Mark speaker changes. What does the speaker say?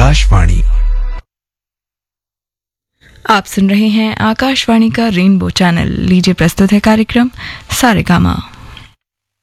Speaker 1: आकाशवाणी।
Speaker 2: आप सुन रहे हैं आकाशवाणी का रेनबो चैनल। लीजिए प्रस्तुत है कार्यक्रम सारेगामा।